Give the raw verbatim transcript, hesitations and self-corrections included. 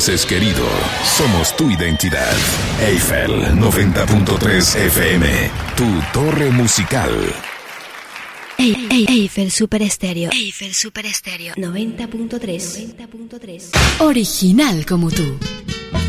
Entonces, querido, somos tu identidad. Eiffel noventa punto tres F M, tu torre musical. Ey, ey, Eiffel Super Estéreo. Eiffel Super Estéreo noventa punto tres. Original como tú.